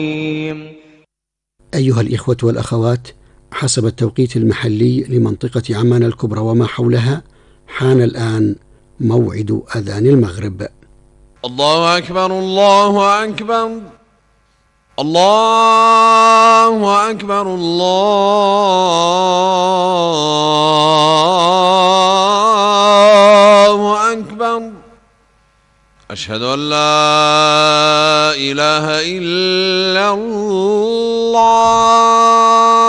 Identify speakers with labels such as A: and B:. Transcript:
A: أيها الإخوة والأخوات، حسب التوقيت المحلي لمنطقة عمان الكبرى وما حولها، حان الآن موعد أذان المغرب.
B: الله أكبر الله أكبر الله أكبر الله أكبر. أشهد أن لا إله إلا الله.